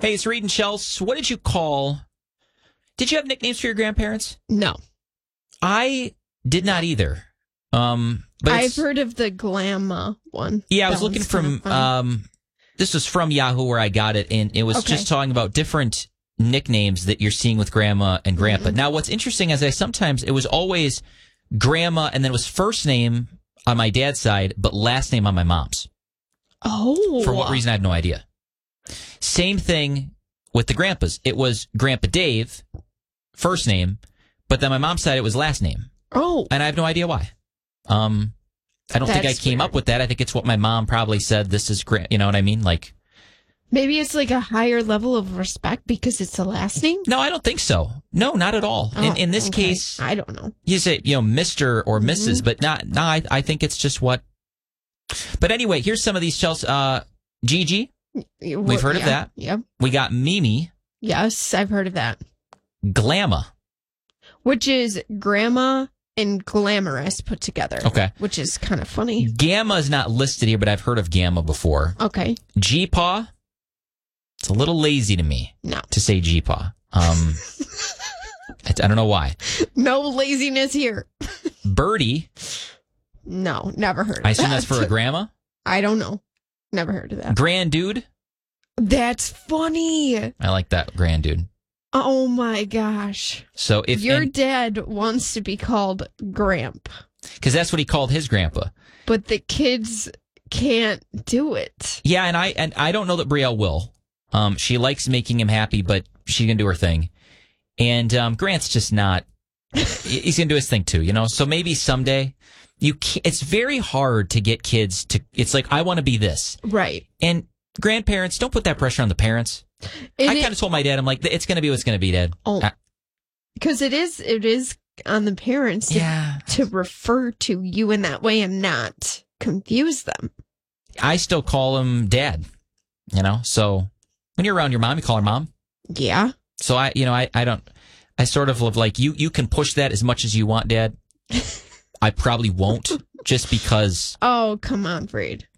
Hey, it's Reed and Chels. What did you call... Did you have nicknames for your grandparents? No. I did not either. But I've heard of the Glamma one. Yeah, I was looking from... this was from Yahoo where I got it, and it was just talking about different nicknames that you're seeing with Grandma and Grandpa. Now, what's interesting is it was always Grandma, and then it was first name on my dad's side, but last name on my mom's. Oh. For what reason, I have no idea. Same thing with the grandpas. It was Grandpa Dave, first name, but then my mom's side, it was last name. Oh. And I have no idea why. I don't think I came up with that. I think it's what my mom probably said. This is you know what I mean? Like, maybe it's like a higher level of respect because it's a last name? No, I don't think so. No, not at all. In this case, I don't know. You say, Mr. or Mrs., but I think it's just what. But anyway, here's some of these Chelsea. Gigi. We've heard of that. Yep. We got Mimi. Yes, I've heard of that. Glamma. Which is grandma and glamorous put together. Okay. Which is kind of funny. Gamma is not listed here, but I've heard of Gamma before. Okay. G-Paw. It's a little lazy to me to say G-Paw. I don't know why. No laziness here. Birdie. No, never heard of that. I assume that's for a grandma? I don't know. Never heard of that. Grand Dude. That's funny. I like that, Grand Dude. Oh my gosh. So if your dad wants to be called Gramp. Because that's what he called his grandpa. But the kids can't do it. Yeah, and I don't know that Brielle will. She likes making him happy, but she's going to do her thing. And Grant's just not... He's going to do his thing too, So maybe someday... It's very hard to get kids to... It's like, I want to be this. Right. And grandparents, don't put that pressure on the parents. I kind of told my dad, I'm like, it's going to be what's going to be, Dad. Oh, because it is on the parents to refer to you in that way and not confuse them. I still call him Dad, So when you're around your mom, you call her Mom. Yeah. So I sort of live like, you can push that as much as you want, Dad. I probably won't, just because... Oh, come on, Freed.